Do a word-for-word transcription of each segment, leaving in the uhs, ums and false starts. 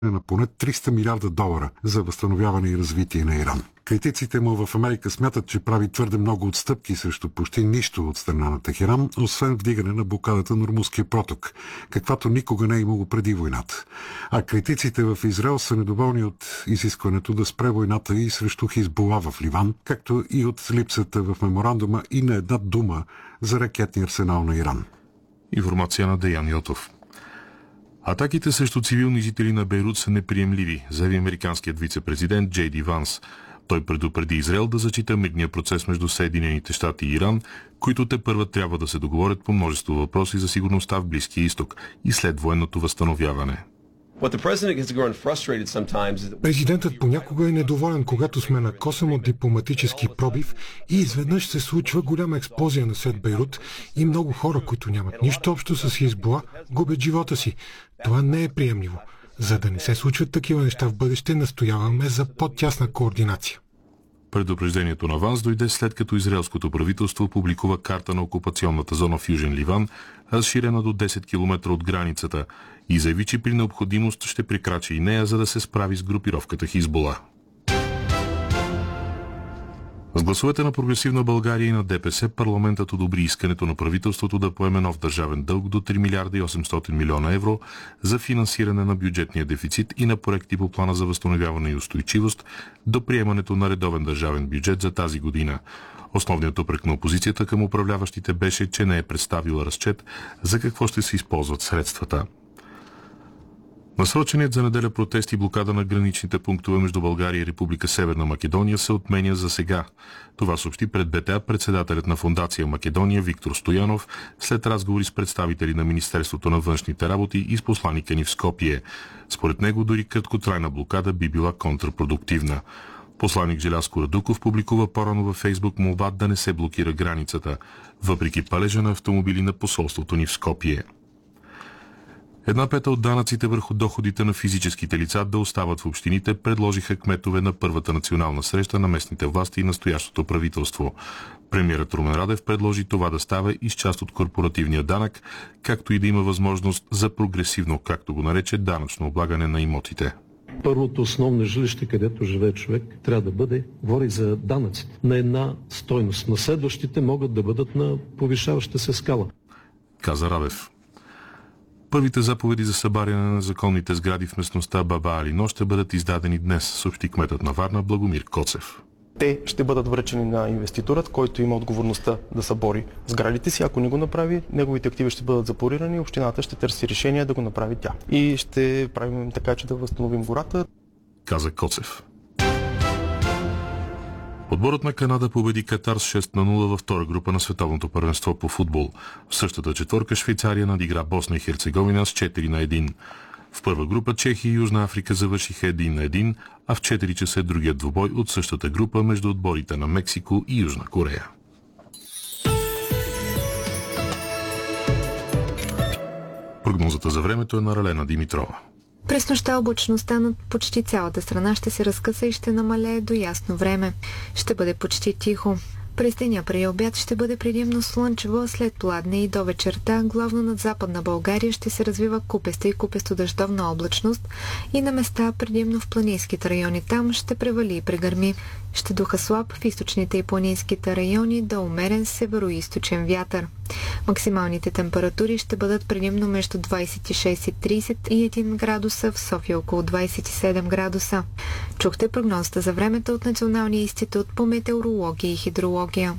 на поне триста милиарда долара за възстановяване и развитие на Иран. Критиците му в Америка смятат, че прави твърде много отстъпки срещу почти нищо от страна на Техеран, освен вдигане на блокадата на Нормузския проток, каквато никога не е имало преди войната. А критиците в Израел са недоволни от изискването да спре войната и срещу Хизбула в Ливан, както и от липсата в меморандума и на една дума за ракетния арсенал на Иран. Информация на Деян Йотов. Атаките срещу цивилни жители на Бейрут са неприемливи, заяви американският вице-президент Джей Ди Ванс. Той предупреди Израел да зачита мирния процес между Съединените щати и Иран, които тепърва трябва да се договорят по множество въпроси за сигурността в Близкия изток и след военното възстановяване. Президентът понякога е недоволен, когато сме на косъм от дипломатически пробив и изведнъж се случва голяма експлозия на сред Бейрут и много хора, които нямат нищо общо с Хизбула, губят живота си. Това не е приемливо. За да не се случват такива неща в бъдеще, настояваме за по-тясна координация. Предупреждението на Ванс дойде след като израелското правителство публикува карта на окупационната зона в Южен Ливан, разширена до десет километра от границата, и заяви, че при необходимост ще прекрачи и нея, за да се справи с групировката Хизбула. С гласовете на Прогресивна България и на ДПС парламентът одобри искането на правителството да поеме нов държавен дълг до три милиарда и осемстотин милиона евро за финансиране на бюджетния дефицит и на проекти по плана за възстановяване и устойчивост до приемането на редовен държавен бюджет за тази година. Основният упрек на опозицията към управляващите беше, че не е представила разчет за какво ще се използват средствата. Насроченият за неделя протест и блокада на граничните пунктове между България и Република Северна Македония се отменя за сега. Това съобщи пред БТА председателят на Фондация Македония Виктор Стоянов след разговори с представители на Министерството на външните работи и с посланика ни в Скопие. Според него дори краткотрайна блокада би била контрпродуктивна. Посланик Желязко Радуков публикува по-рано във Фейсбук молба да не се блокира границата, въпреки палежа на автомобили на посолството ни в Скопие. Една пета от данъците върху доходите на физическите лица да остават в общините, предложиха кметове на първата национална среща на местните власти и настоящото правителство. Премиерът Румен Радев предложи това да става и с част от корпоративния данък, както и да има възможност за прогресивно, както го нарече, данъчно облагане на имотите. Първото основно жилище, където живее човек, трябва да бъде, говори за данъците, на една стойност. На следващите могат да бъдат на повишаваща се скала. Каза Радев. Първите заповеди за събаряне на законните сгради в местността Баба Алино ще бъдат издадени днес, съобщи кметът на Варна Благомир Коцев. Те ще бъдат връчени на инвеститорът, който има отговорността да събори сградите си. Ако не го направи, неговите активи ще бъдат запорирани и общината ще търси решение да го направи тя. И ще правим така, че да възстановим гората. Каза Коцев. Отборът на Канада победи Катар с шест на нула във втора група на световното първенство по футбол. В същата четворка Швейцария надигра Босна и Херцеговина с четири на едно. В първа група Чехия и Южна Африка завършиха един на един, а в четири часа е другият двубой от същата група между отборите на Мексико и Южна Корея. Прогнозата за времето е на Ралена Димитрова. През нощта облачността над почти цялата страна ще се разкъса и ще намалее до ясно време. Ще бъде почти тихо. През деня при обяд ще бъде предимно слънчево, след пладне и до вечерта, главно над Западна България, ще се развива купеста и купесто-дъждовна облачност и на места предимно в планинските райони. Там ще превали и прегърми. Ще духа слаб в източните и планинските райони до умерен северо-източен вятър. Максималните температури ще бъдат предимно между двадесет и шест и тридесет и един градуса, в София около двадесет и седем градуса. Чухте прогнозата за времето от Националния институт по метеорология и хидрология.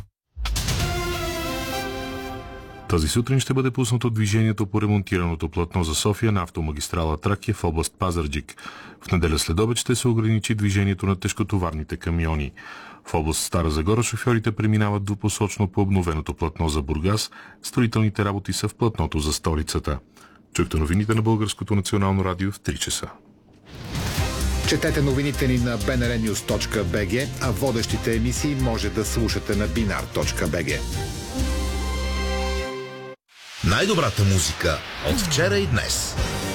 Тази сутрин ще бъде пуснато движението по ремонтираното платно за София на автомагистрала Тракия в област Пазарджик. В неделя следобед ще се ограничи движението на тежкотоварните камиони. В област Стара Загора шофьорите преминават двупосочно по обновеното платно за Бургас. Строителните работи са в платното за столицата. Чухте новините на Българското национално радио в три часа. Четете новините ни на би ен ар нюз точка би джи, а водещите емисии може да слушате на бинар точка би джи. Най-добрата музика от вчера и днес.